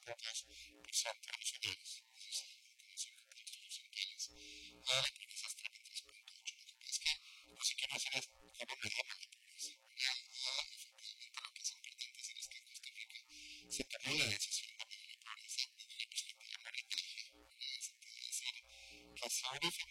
de los señores, es decir, como 5 porcentajes. Porque esas 33.8. Lo que pasa es que lo que quiero hacer es cómo me llama la población real. Efectivamente, lo que es importante decir es que en Costa Rica se tomó la decisión de reducir la pobreza desde la perspectiva no lineal, en el sentido de decir que sobre